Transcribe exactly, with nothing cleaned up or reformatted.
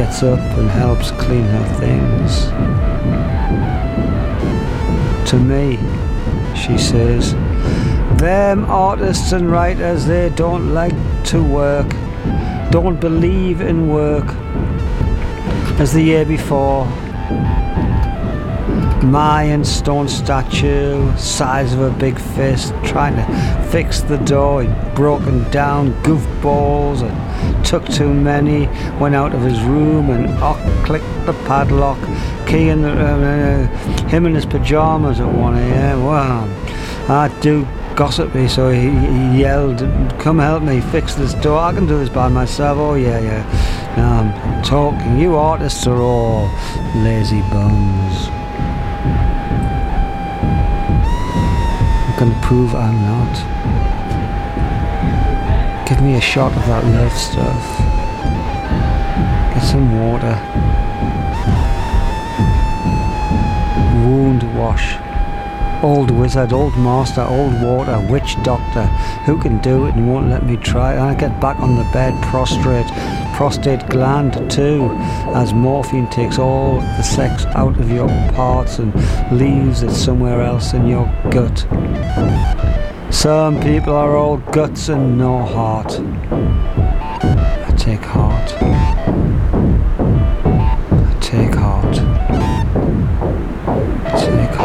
gets up and helps clean her things. To me, she says, them artists and writers, they don't like to work, don't believe in work. As the year before, Mayan stone statue, size of a big fist, trying to fix the door. He'd broken down, goofballs, and took too many, went out of his room and oh, clicked the padlock, key in the, uh, him in his pyjamas at one a m. Well, I do gossipy, so he, he yelled, come help me fix this door, I can do this by myself. Oh yeah, yeah, now I'm talking, you artists are all lazy bums. I'm gonna prove I'm not. Give me a shot of that love stuff. Get some water. Wound wash. Old wizard, old master, old water, witch doctor. Who can do it and won't let me try? I get back on the bed prostrate. Prostate gland too, as morphine takes all the sex out of your parts and leaves it somewhere else in your gut. Some people are all guts and no heart. I take heart.